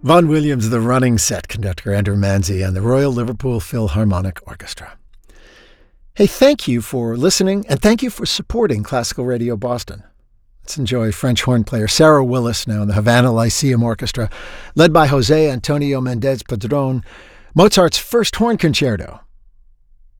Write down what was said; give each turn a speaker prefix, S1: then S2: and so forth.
S1: Vaughan Williams, the running set conductor Andrew Manzi, and the Royal Liverpool Philharmonic Orchestra. Hey, thank you for listening, and thank you for supporting Classical Radio Boston. Let's enjoy French horn player Sarah Willis now in the Havana Lyceum Orchestra, led by José Antonio Méndez Padrón, Mozart's first horn concerto,